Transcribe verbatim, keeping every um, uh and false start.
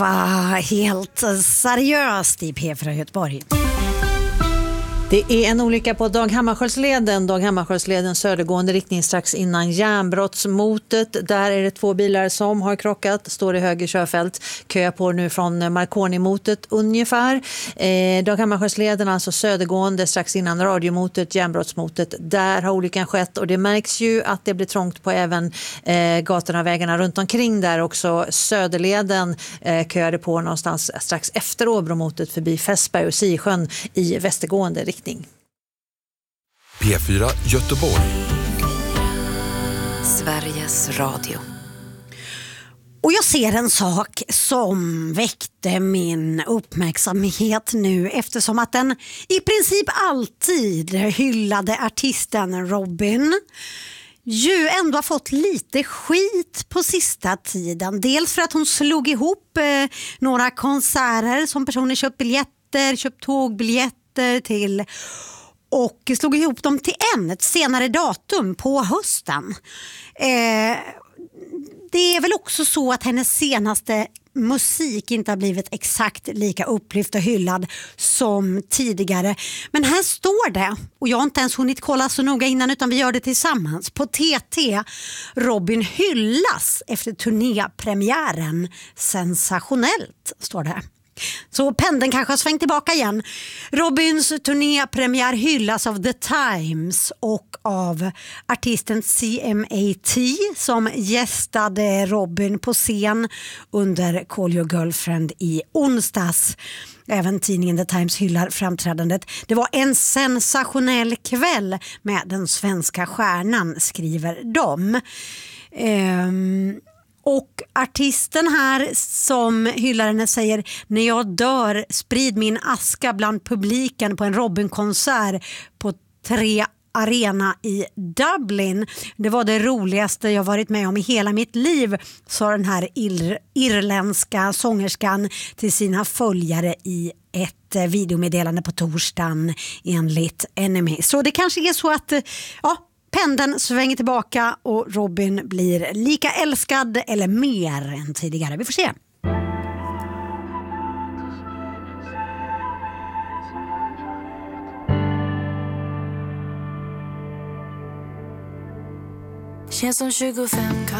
Ah, helt seriöst i P fyra Göteborg. Det är en olycka på Dag Hammarskjöldsleden, Dag Hammarskjöldsleden södergående riktning strax innan järnbrottsmotet. Där är det två bilar som har krockat, står i höger körfält. Köar på nu från Marconi-motet ungefär. Eh, Dag Hammarskjöldsleden alltså södergående strax innan radiomotet, järnbrottsmotet. Där har olyckan skett och det märks ju att det blir trångt på även eh, gatorna och vägarna runt omkring där också. Söderleden eh, köade på någonstans strax efter Åbromotet förbi Fässberg och Sisjön i västergående riktning. P fyra Göteborg. Sveriges Radio. Och jag ser en sak som väckte min uppmärksamhet nu eftersom att den i princip alltid hyllade artisten Robyn ju ändå har fått lite skit på sista tiden. Dels för att hon slog ihop eh, några konserter som personer köpt biljetter, köpt tågbiljetter till och slog ihop dem till en, ett senare datum på hösten. Eh, det är väl också så att hennes senaste musik inte har blivit exakt lika upplyft och hyllad som tidigare. Men här står det, och jag har inte ens hunnit kolla så noga innan utan vi gör det tillsammans, på T T: Robyn hyllas efter turnépremiären. Sensationellt, står det. Så pendeln kanske har svängt tillbaka igen. Robyns turnépremiär hyllas av The Times och av artisten C M A T som gästade Robyn på scen under Call Your Girlfriend i onsdags. Även tidningen The Times hyllar framträdandet. Det var en sensationell kväll med den svenska stjärnan, skriver de. Ehm... Och artisten här som hyllar henne säger: när jag dör, sprid min aska bland publiken på en Robyn-konsert på tre arena i Dublin. Det var det roligaste jag varit med om i hela mitt liv, sa den här ir- irländska sångerskan till sina följare i ett videomeddelande på torsdagen enligt Enemy. Så det kanske är så att ja, pendeln svänger tillbaka och Robyn blir lika älskad eller mer än tidigare. Vi får se. Känns som tjugofem